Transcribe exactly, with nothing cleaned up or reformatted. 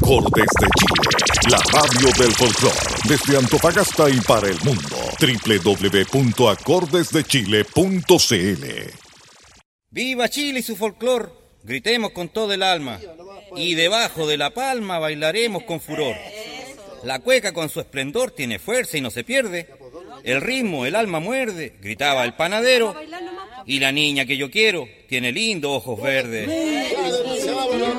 Acordes de Chile, la radio del folclor, desde Antofagasta y para el mundo. doble u doble u doble u punto acordes de chile punto c l. ¡Viva Chile y su folclor! Gritemos con todo el alma. Y debajo de la palma bailaremos con furor. La cueca con su esplendor tiene fuerza y no se pierde. El ritmo, el alma muerde, gritaba el panadero. Y la niña que yo quiero tiene lindos ojos verdes.